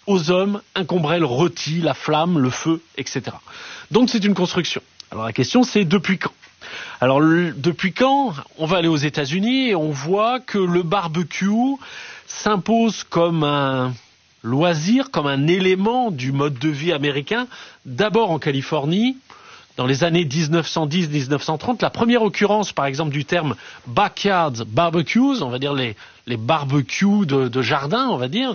aux hommes incombraient le rôti, la flamme, le feu, etc. Donc c'est une construction. Alors la question c'est depuis quand ? Alors depuis quand ? On va aller aux États-Unis et on voit que le barbecue s'impose comme un loisir, comme un élément du mode de vie américain, d'abord en Californie, dans les années 1910-1930, la première occurrence, par exemple, du terme backyard barbecues, on va dire les barbecues de jardin, on va dire,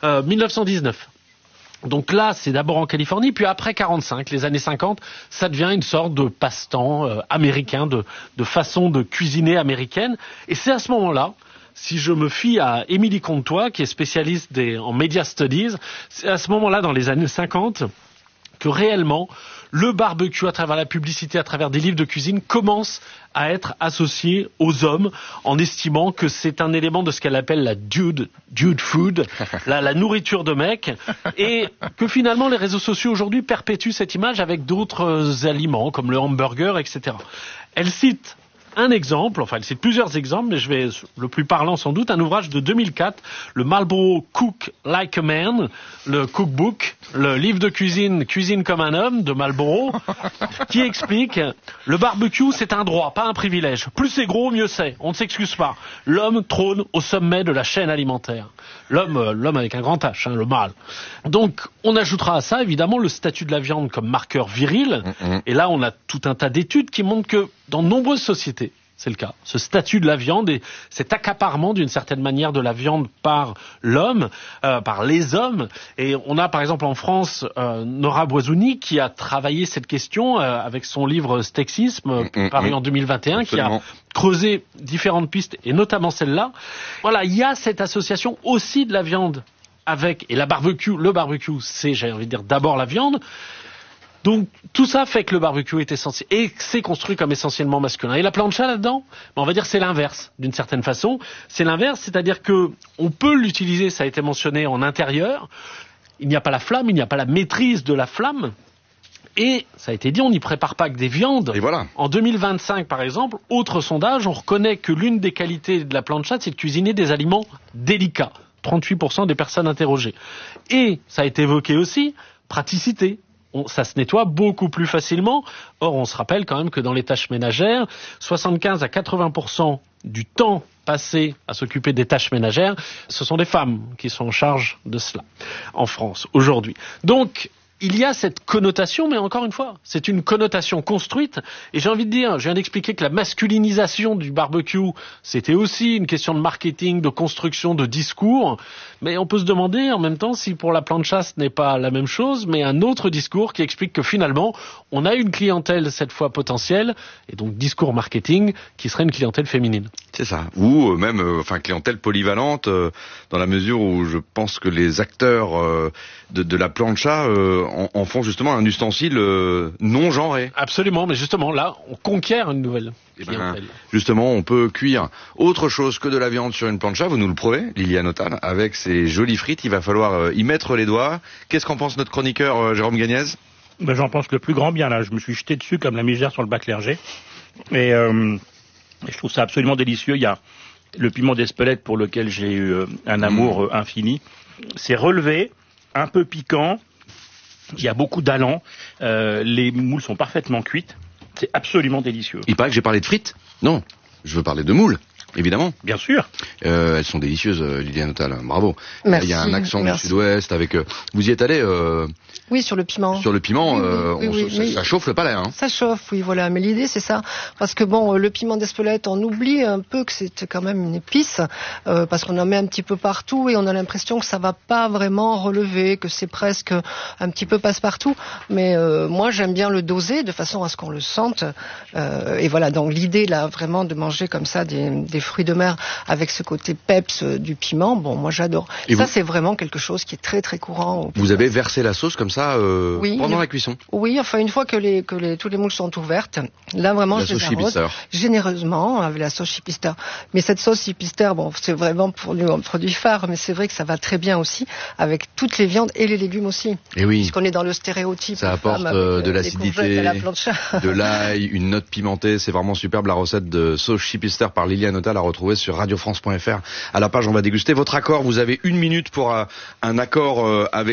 1919. Donc là, c'est d'abord en Californie, puis après 45, les années 50, ça devient une sorte de passe-temps américain, de façon de cuisiner américaine. Et c'est à ce moment-là, si je me fie à Émilie Comtois, qui est spécialiste en Media Studies, c'est à ce moment-là, dans les années 50, que réellement, le barbecue, à travers la publicité, à travers des livres de cuisine, commence à être associé aux hommes en estimant que c'est un élément de ce qu'elle appelle la dude food, la nourriture de mec, et que finalement les réseaux sociaux aujourd'hui perpétuent cette image avec d'autres aliments comme le hamburger, etc. Elle cite un exemple, enfin elle cite plusieurs exemples, mais je vais, le plus parlant sans doute, un ouvrage de 2004, le Marlboro Cook Like a Man, le cookbook, le livre de cuisine comme un homme de Marlboro, qui explique le barbecue c'est un droit, pas un privilège. Plus c'est gros, mieux c'est. On ne s'excuse pas. L'homme trône au sommet de la chaîne alimentaire. L'homme avec un grand H, le mâle. Donc on ajoutera à ça évidemment le statut de la viande comme marqueur viril. Et là on a tout un tas d'études qui montrent que dans de nombreuses sociétés, c'est le cas, ce statut de la viande et cet accaparement d'une certaine manière de la viande par l'homme, par les hommes. Et on a par exemple en France Nora Boisouni qui a travaillé cette question avec son livre Stexisme, paru en 2021, Absolument. qui a creusé différentes pistes et notamment celle-là. Voilà, il y a cette association aussi de la viande avec, et le barbecue c'est, j'ai envie de dire, d'abord la viande. Donc tout ça fait que le barbecue est essentiel et c'est construit comme essentiellement masculin. Et la plancha là-dedans, on va dire c'est l'inverse d'une certaine façon. C'est l'inverse, c'est-à-dire que on peut l'utiliser, ça a été mentionné en intérieur. Il n'y a pas la flamme, il n'y a pas la maîtrise de la flamme. Et ça a été dit, on n'y prépare pas que des viandes. Et voilà. En 2025 par exemple, autre sondage, on reconnaît que l'une des qualités de la plancha, c'est de cuisiner des aliments délicats. 38% des personnes interrogées. Et ça a été évoqué aussi, praticité. Ça se nettoie beaucoup plus facilement. Or, on se rappelle quand même que dans les tâches ménagères, 75 à 80% du temps passé à s'occuper des tâches ménagères, ce sont des femmes qui sont en charge de cela en France aujourd'hui. Donc, il y a cette connotation, mais encore une fois, c'est une connotation construite. Et j'ai envie de dire, je viens d'expliquer que la masculinisation du barbecue, c'était aussi une question de marketing, de construction, de discours. Mais on peut se demander en même temps si pour la plancha ce n'est pas la même chose, mais un autre discours qui explique que finalement, on a une clientèle cette fois potentielle, et donc discours marketing, qui serait une clientèle féminine. C'est ça. Ou même, clientèle polyvalente, dans la mesure où je pense que les acteurs de la plancha en font justement un ustensile non genré. Absolument, mais justement là, on conquiert une nouvelle clientèle. Justement, on peut cuire autre chose que de la viande sur une plancha, vous nous le prouvez, Liliane Autal, avec ces jolies frites, il va falloir y mettre les doigts. Qu'est-ce qu'en pense notre chroniqueur Jérôme Gagnez ? J'en pense le plus grand bien, là. Je me suis jeté dessus comme la misère sur le bac Clerget. Et je trouve ça absolument délicieux. Il y a le piment d'Espelette pour lequel j'ai eu un amour infini. C'est relevé, un peu piquant. Il y a beaucoup d'allant. Les moules sont parfaitement cuites. C'est absolument délicieux. Il paraît que j'ai parlé de frites ? Non, je veux parler de moules. Évidemment. Bien sûr. Elles sont délicieuses, Liliane Autal. Bravo. Merci, il y a un accent merci. du sud-ouest avec... vous y êtes allé Oui, sur le piment. Sur le piment, Oui, ça chauffe le palais. Hein. Ça chauffe, oui, voilà. Mais l'idée, c'est ça. Parce que bon, le piment d'Espelette, on oublie un peu que c'est quand même une épice, parce qu'on en met un petit peu partout et on a l'impression que ça va pas vraiment relever, que c'est presque un petit peu passe-partout. Mais moi, j'aime bien le doser de façon à ce qu'on le sente. Et voilà, donc l'idée, là, vraiment de manger comme ça des fruits de mer avec ce côté peps du piment, bon, moi, j'adore. Et ça, c'est vraiment quelque chose qui est très, très courant. Vous avez versé la sauce comme ça oui, pendant la cuisson? Oui, enfin une fois que tous les moules sont ouvertes, là vraiment je les arrose généreusement avec la sauce chipister. Mais cette sauce chipister, bon, c'est vraiment pour nous un produit phare, mais c'est vrai que ça va très bien aussi avec toutes les viandes et les légumes aussi. Et oui. Puisqu'on est dans le stéréotype. Ça apporte de l'acidité, de l'ail, une note pimentée. C'est vraiment superbe la recette de sauce chipister par Liliane Autal à retrouver sur radiofrance.fr. À la page, on va déguster votre accord. Vous avez 1 minute pour un accord avec